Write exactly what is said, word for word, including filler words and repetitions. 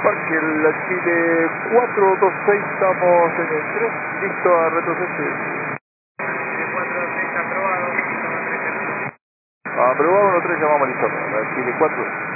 Parque el Chile cuatro dos seis, estamos en el tres, listo a retroceder. Chile cuatro dos seis aprobado, toma tres. Aprobado, uno tres, llamamos al Chile cuatro.